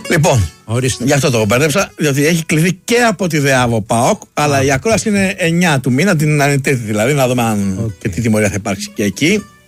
Λοιπόν, ορίστε. Γι' αυτό το μπέρδεψα, διότι έχει κληθεί και από τη ΔΕΑΒΟ ΠΑΟΚ, αλλά η ακρόαση είναι 9 του μήνα, την ανετέθη δηλαδή, να δούμε αν και τι τιμωρία θα υπάρξει και εκεί.